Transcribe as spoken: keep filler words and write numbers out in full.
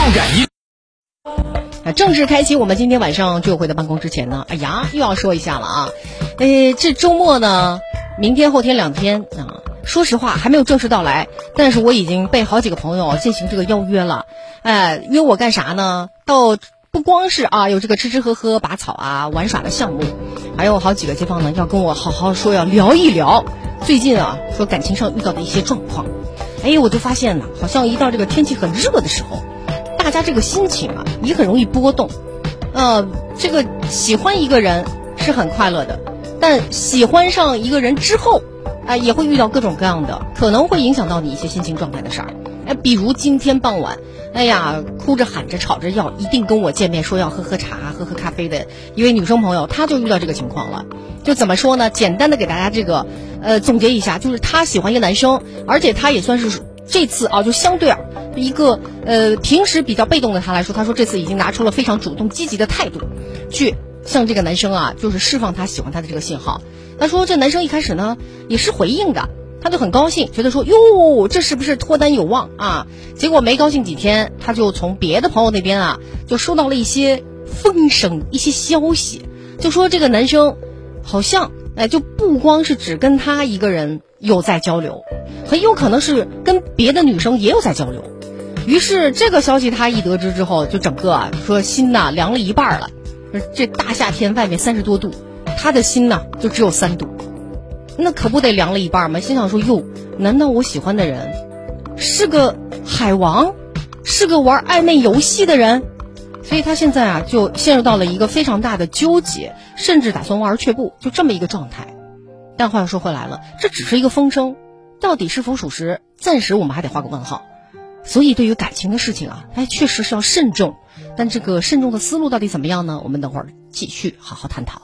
感应。 啊，正式开启我们今天晚上居委会的办公之前呢，哎呀，又要说一下了啊，呃，这周末呢，明天后天两天啊，说实话还没有正式到来，但是我已经被好几个朋友进行这个邀约了，哎、呃，约我干啥呢？到不光是啊有这个吃吃喝喝、拔草啊、玩耍的项目，还有好几个街坊呢要跟我好好说，要聊一聊最近啊说感情上遇到的一些状况。哎，我就发现呢，好像一到这个天气很热的时候，大家这个心情啊也很容易波动。呃，这个喜欢一个人是很快乐的，但喜欢上一个人之后，啊、呃，也会遇到各种各样的可能会影响到你一些心情状态的事儿。哎，比如今天傍晚，哎呀，哭着喊着吵着要一定跟我见面，说要喝喝茶、喝喝咖啡的一位女生朋友，她就遇到这个情况了。就怎么说呢？简单的给大家这个呃总结一下，就是她喜欢一个男生，而且她也算是这次啊，就相对啊一个呃平时比较被动的她来说，她说这次已经拿出了非常主动积极的态度，去向这个男生啊，就是释放她喜欢他的这个信号。她说这男生一开始呢也是回应的。他就很高兴，觉得说哟，这是不是脱单有望啊？结果没高兴几天，他就从别的朋友那边啊，就收到了一些风声、一些消息，就说这个男生好像哎，就不光是只跟他一个人有在交流，很有可能是跟别的女生也有在交流。于是这个消息他一得知之后，就整个啊说心呐凉了一半了。这大夏天外面三十多度，他的心呐就只有三度。那可不得凉了一半吗？心想说哟，难道我喜欢的人是个海王，是个玩暧昧游戏的人？所以他现在啊就陷入到了一个非常大的纠结，甚至打算望而却步，就这么一个状态。但话又说回来了，这只是一个风声，到底是否属实，暂时我们还得画个问号。所以对于感情的事情啊，哎，确实是要慎重，但这个慎重的思路到底怎么样呢？我们等会儿继续好好探讨。